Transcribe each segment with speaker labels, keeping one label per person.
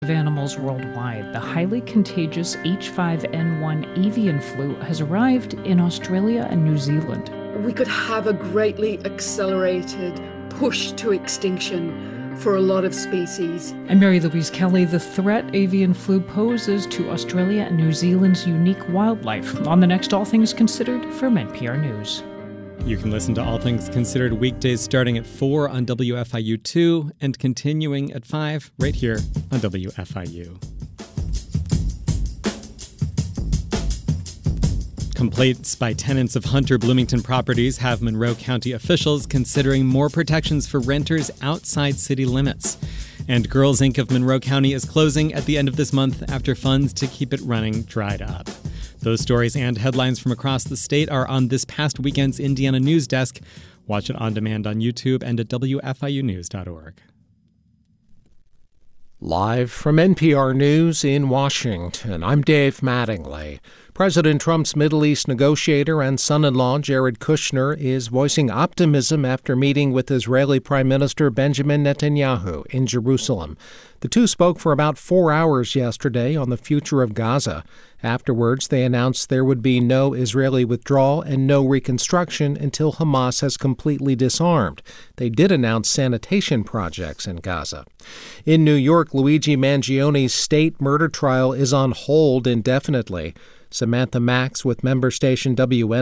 Speaker 1: of animals worldwide, the highly contagious H5N1 avian flu has arrived in Australia and New Zealand.
Speaker 2: We could have a greatly accelerated push to extinction for a lot of species.
Speaker 1: I'm Mary Louise Kelly. The threat avian flu poses to Australia and New Zealand's unique wildlife on the next All Things Considered from NPR News.
Speaker 3: You can listen to All Things Considered weekdays starting at 4 on WFIU2 and continuing at 5 right here on WFIU. Complaints by tenants of Hunter Bloomington properties have Monroe County officials considering more protections for renters outside city limits. And Girls Inc. of Monroe County is closing at the end of this month after funds to keep it running dried up. Those stories and headlines from across the state are on this past weekend's Indiana News Desk. Watch it on demand on YouTube and at WFIUnews.org.
Speaker 4: Live from NPR News in Washington, I'm Dave Mattingly. President Trump's Middle East negotiator and son-in-law Jared Kushner is voicing optimism after meeting with Israeli Prime Minister Benjamin Netanyahu in Jerusalem. The two spoke for about 4 hours yesterday on the future of Gaza. Afterwards, they announced there would be no Israeli withdrawal and no reconstruction until Hamas has completely disarmed. They did announce sanitation projects in Gaza. In New York, Luigi Mangioni's state murder trial is on hold indefinitely. Samantha Max with member station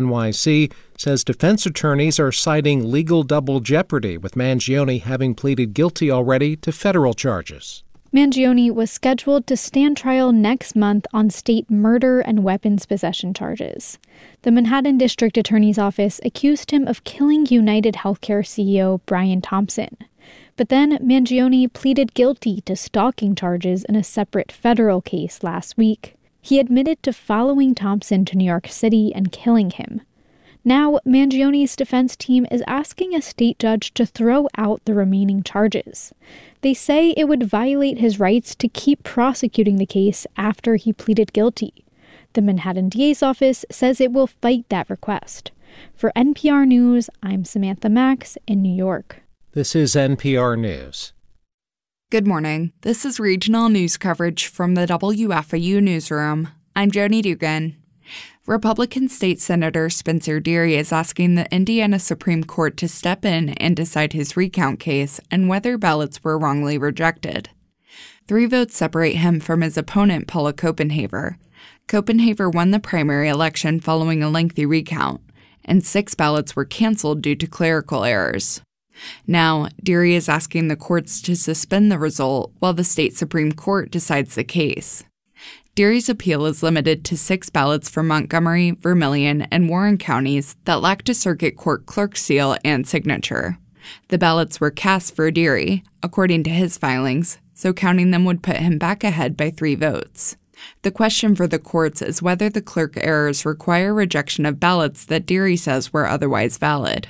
Speaker 4: WNYC says defense attorneys are citing legal double jeopardy, with Mangioni having pleaded guilty already to federal charges.
Speaker 5: Mangioni was scheduled to stand trial next month on state murder and weapons possession charges. The Manhattan District Attorney's Office accused him of killing United Healthcare CEO Brian Thompson. But then Mangioni pleaded guilty to stalking charges in a separate federal case last week. He admitted to following Thompson to New York City and killing him. Now, Mangioni's defense team is asking a state judge to throw out the remaining charges. They say it would violate his rights to keep prosecuting the case after he pleaded guilty. The Manhattan DA's office says it will fight that request. For NPR News, I'm Samantha Max in New York.
Speaker 4: This is NPR News.
Speaker 6: Good morning. This is regional news coverage from the WFIU newsroom. I'm Joni Dugan. Republican State Senator Spencer Deary is asking the Indiana Supreme Court to step in and decide his recount case and whether ballots were wrongly rejected. 3 votes separate him from his opponent, Paula Copenhaver. Copenhaver won the primary election following a lengthy recount, and 6 ballots were canceled due to clerical errors. Now, Deary is asking the courts to suspend the result while the state Supreme Court decides the case. Deary's appeal is limited to 6 ballots from Montgomery, Vermilion, and Warren counties that lacked a circuit court clerk seal and signature. The ballots were cast for Deary, according to his filings, so counting them would put him back ahead by 3 votes. The question for the courts is whether the clerk errors require rejection of ballots that Deary says were otherwise valid.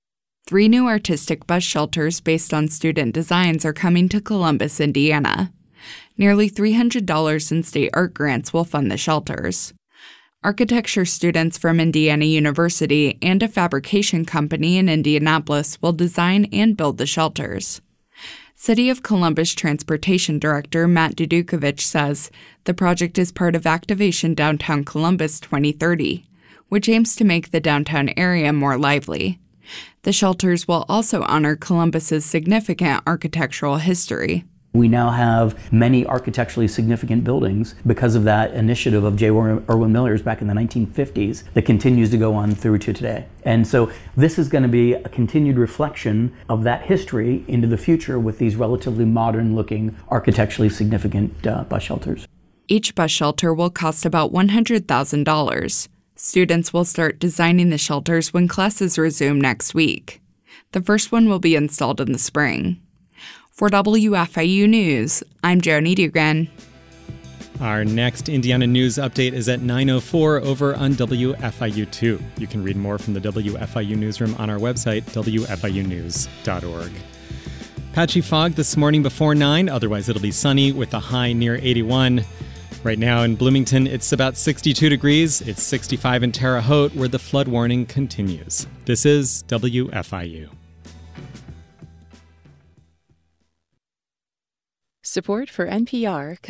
Speaker 6: 3 new artistic bus shelters based on student designs are coming to Columbus, Indiana. Nearly $300 in state art grants will fund the shelters. Architecture students from Indiana University and a fabrication company in Indianapolis will design and build the shelters. City of Columbus Transportation Director Matt Dudukovich says the project is part of Activation Downtown Columbus 2030, which aims to make the downtown area more lively. The shelters will also honor Columbus's significant architectural history.
Speaker 7: We now have many architecturally significant buildings because of that initiative of J. Irwin Miller's back in the 1950s that continues to go on through to today. And so this is going to be a continued reflection of that history into the future with these relatively modern-looking, architecturally significant bus shelters.
Speaker 6: Each bus shelter will cost about $100,000. Students will start designing the shelters when classes resume next week. The first one will be installed in the spring. For WFIU News, I'm Joni Dugan.
Speaker 3: Our next Indiana News update is at 9:04 over on WFIU2. You can read more from the WFIU newsroom on our website, WFIUnews.org. Patchy fog this morning before 9, otherwise it'll be sunny with a high near 81. Right now in Bloomington, it's about 62 degrees. It's 65 in Terre Haute, where the flood warning continues. This is WFIU.
Speaker 8: Support for NPR